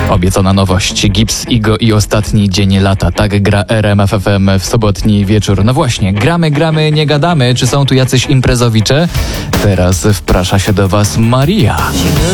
Obiecana nowość. Gips, Igo i ostatni dzień lata. Tak gra RMF FM w sobotni wieczór. No właśnie, gramy, nie gadamy. Czy są tu jacyś imprezowicze? Teraz wprasza się do was Maria. She